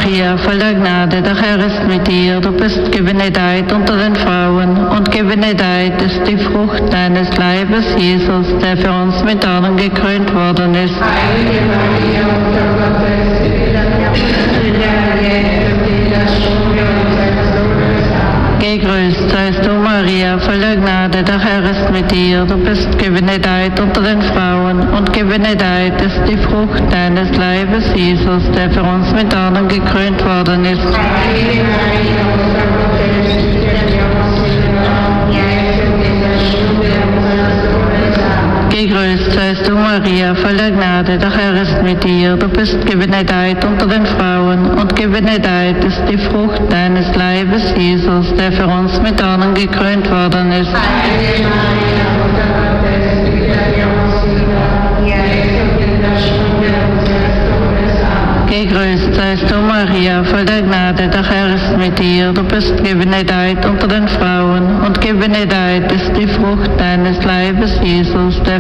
Maria, voller Gnade, der Herr ist mit dir. Du bist gebenedeit unter den Frauen und gebenedeit ist die Frucht deines Leibes, Jesus, der für uns mit Dornen gekrönt worden ist. Heilige Maria, Mutter Gottes, gegrüßt seist du, Maria, voller Gnade, der Herr ist mit dir. Du bist gebenedeit unter den Frauen und gebenedeit ist die Frucht deines Leibes, Jesus, der für uns mit Dornen gekrönt worden ist. Heilige Maria, Mutter Gottes, gegrüßt seist du, Maria, voller Gnade, der Herr ist mit dir. Du bist gebenedeit unter den Frauen und gebenedeit ist die Frucht deines Leibes, Jesus, der für uns mit Dornen gekrönt worden ist. Heilige Maria, Mutter Gottes, gegrüßt seist du, Maria, voller Gnade, der Herr ist mit dir. Du bist gebenedeit unter den Frauen und gebenedeit ist die Frucht deines Leibes, Jesus, der